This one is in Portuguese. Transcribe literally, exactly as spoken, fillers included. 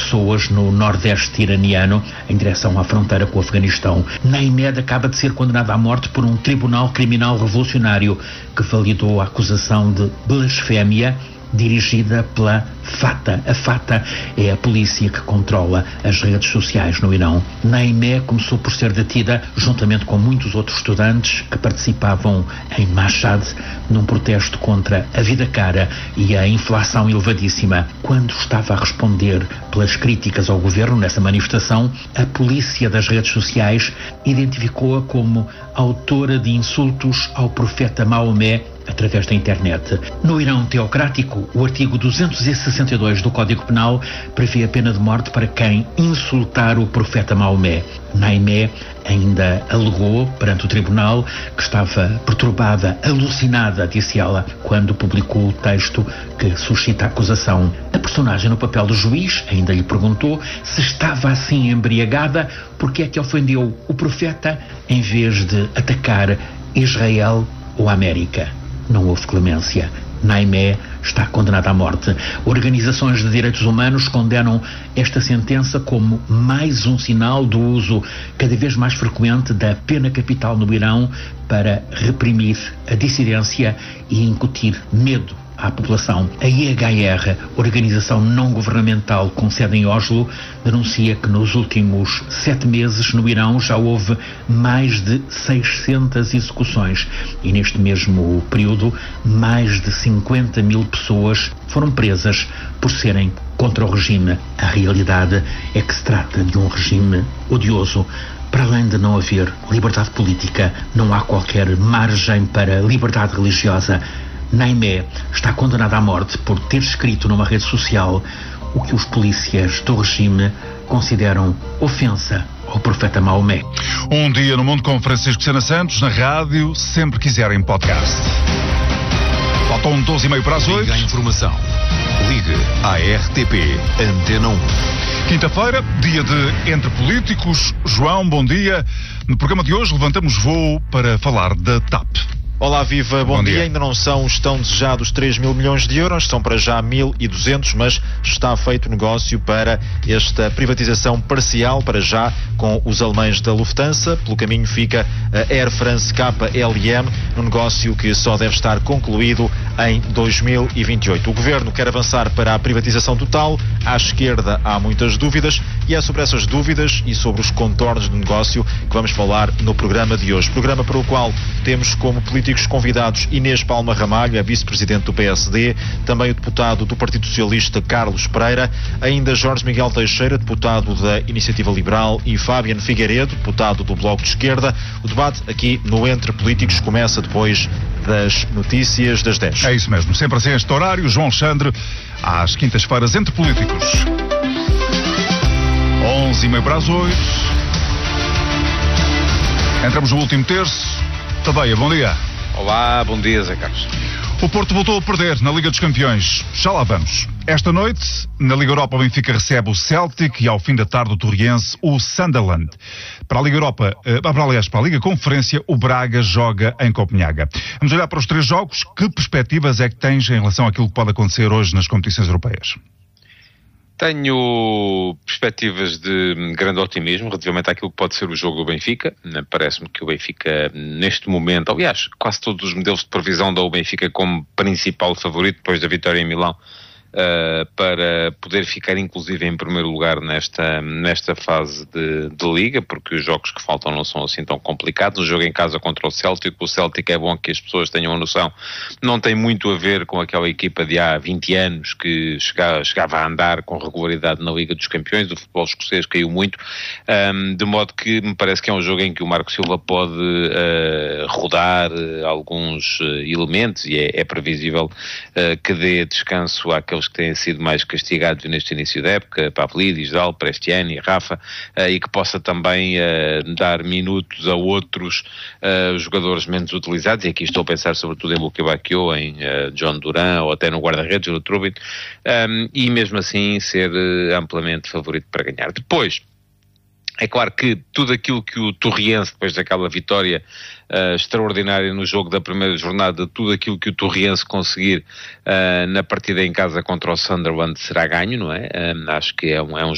pessoas no nordeste iraniano, em direção à fronteira com o Afeganistão. Naemed acaba de ser condenado à morte por um tribunal criminal revolucionário que validou a acusação de blasfémia dirigida pela Fatah. A Fatah é a polícia que controla as redes sociais no Irão. Naimeh começou por ser detida juntamente com muitos outros estudantes que participavam em Mashhad num protesto contra a vida cara e a inflação elevadíssima. Quando estava a responder pelas críticas ao governo nessa manifestação, a polícia das redes sociais identificou-a como autora de insultos ao profeta Maomé através da internet. No Irão teocrático, o artigo duzentos e sessenta e dois do Código Penal prevê a pena de morte para quem insultar o profeta Maomé. Naimeh ainda alegou perante o tribunal que estava perturbada, alucinada, disse ela, quando publicou o texto que suscita a acusação. A personagem no papel do juiz ainda lhe perguntou se estava assim embriagada porque é que ofendeu o profeta em vez de atacar Israel ou a América. Não houve clemência. Naimeh está condenado à morte. Organizações de direitos humanos condenam esta sentença como mais um sinal do uso cada vez mais frequente da pena capital no Irão para reprimir a dissidência e incutir medo à população. A I H R, organização não governamental com sede em Oslo, denuncia que nos últimos sete meses no Irão já houve mais de seiscentas execuções e neste mesmo período mais de cinquenta mil pessoas foram presas por serem contra o regime. A realidade é que se trata de um regime odioso. Para além de não haver liberdade política, não há qualquer margem para liberdade religiosa. Naimeh está condenado à morte por ter escrito numa rede social o que os polícias do regime consideram ofensa ao profeta Maomé. Um dia no mundo com Francisco Sena Santos, na rádio, sempre quiserem podcast. Faltam doze e meia para as oito. Liga a informação. Ligue à R T P Antena um. Quinta-feira, dia de Entre Políticos. João, bom dia. No programa de hoje levantamos voo para falar da T A P. Olá, viva, bom, bom dia. dia. Ainda não são os tão desejados três mil milhões de euros, são para já mil e duzentos, mas está feito negócio para esta privatização parcial, para já, com os alemães da Lufthansa. Pelo caminho fica a Air France K L M, um negócio que só deve estar concluído em dois mil e vinte e oito. O Governo quer avançar para a privatização total. À esquerda há muitas dúvidas e é sobre essas dúvidas e sobre os contornos do negócio que vamos falar no programa de hoje. Programa para o qual temos como políticos convidados Inês Palma Ramalho, a vice-presidente do P S D, também o deputado do Partido Socialista Carlos Pereira, ainda Jorge Miguel Teixeira, deputado da Iniciativa Liberal, e Fábiano Figueiredo, deputado do Bloco de Esquerda. O debate aqui no Entre Políticos começa depois das notícias das dez. É isso mesmo, sempre assim este horário. João Alexandre, às quintas-feiras, Entre Políticos. onze e meia para as oito. Entramos no último terço. Tadeia, bom dia. Olá, bom dia, Zé Carlos. O Porto voltou a perder na Liga dos Campeões. Já lá vamos. Esta noite, na Liga Europa, o Benfica recebe o Celtic e ao fim da tarde o Torriense, o Sunderland. Para a Liga Europa, para, aliás, para a Liga Conferência, o Braga joga em Copenhaga. Vamos olhar para os três jogos. Que perspectivas é que tens em relação àquilo que pode acontecer hoje nas competições europeias? Tenho perspectivas de grande otimismo relativamente àquilo que pode ser o jogo do Benfica. Parece-me que o Benfica, neste momento, aliás, quase todos os modelos de previsão dão o Benfica como principal favorito depois da vitória em Milão, Uh, para poder ficar inclusive em primeiro lugar nesta, nesta fase de, de Liga, porque os jogos que faltam não são assim tão complicados. O jogo em casa contra o Celtic, o Celtic, é bom que as pessoas tenham a noção, não tem muito a ver com aquela equipa de há vinte anos que chegava, chegava a andar com regularidade na Liga dos Campeões. O futebol escocês caiu muito, um, de modo que me parece que é um jogo em que o Marco Silva pode uh, rodar uh, alguns uh, elementos e é, é previsível uh, que dê descanso àqueles que têm sido mais castigados neste início da época, Pavlidis, Dal, Prestiani, Rafa, uh, e que possa também uh, dar minutos a outros uh, jogadores menos utilizados, e aqui estou a pensar sobretudo em Luque Bacchio, em uh, John Duran, ou até no guarda-redes, no Trubin, um, e mesmo assim ser uh, amplamente favorito para ganhar. Depois, é claro que tudo aquilo que o Torriense, depois daquela vitória uh, extraordinária no jogo da primeira jornada, tudo aquilo que o Torriense conseguir uh, na partida em casa contra o Sunderland será ganho, não é? Um, acho que é um, é um